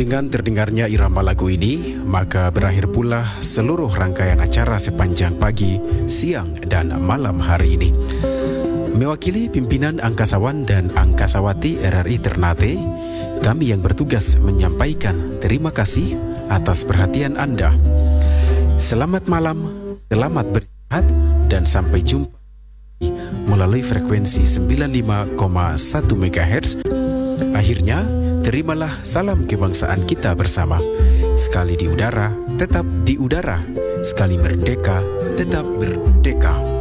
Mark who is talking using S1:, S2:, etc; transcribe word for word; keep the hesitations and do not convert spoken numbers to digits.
S1: Dengan terdengarnya irama lagu ini, maka berakhir pula seluruh rangkaian acara sepanjang pagi, siang, dan malam hari ini. Mewakili pimpinan Angkasawan dan Angkasawati R R I Ternate, kami yang bertugas menyampaikan terima kasih atas perhatian Anda. Selamat malam, selamat beristirahat, dan sampai jumpa melalui frekuensi sembilan puluh lima koma satu megahertz. Akhirnya, terimalah salam kebangsaan kita bersama. Sekali di udara, tetap di udara. Sekali merdeka, tetap merdeka.